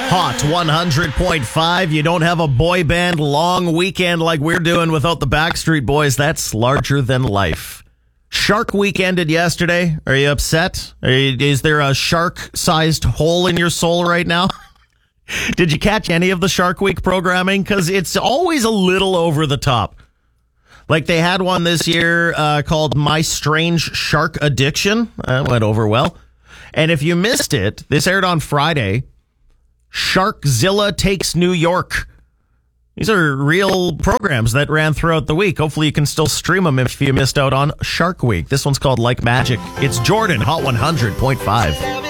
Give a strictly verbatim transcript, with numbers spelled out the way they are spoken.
Hot one hundred point five. You don't have a boy band long weekend like we're doing without the Backstreet Boys. That's larger than life. Shark Week ended yesterday. Are you upset? Are you, is there a shark-sized hole in your soul right now? Did you catch any of the Shark Week programming? Because it's always a little over the top. Like they had one this year uh, called My Strange Shark Addiction. That went over well. And if you missed it, this aired on Friday. Sharkzilla Takes New York. These are real programs that ran throughout the week. Hopefully you can still stream them if you missed out on Shark Week. This one's called Like Magic. It's Jordan, Hot one hundred point five.